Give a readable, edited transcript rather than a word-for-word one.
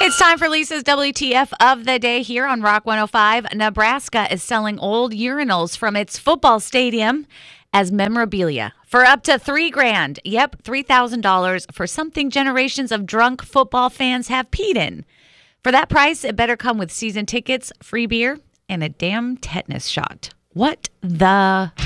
It's time for Lisa's WTF of the day here on Rock 105. Nebraska is selling old urinals from its football stadium as memorabilia for up to $3,000. Yep, $3,000 for something generations of drunk football fans have peed in. For that price, it better come with season tickets, free beer, and a damn tetanus shot. What the...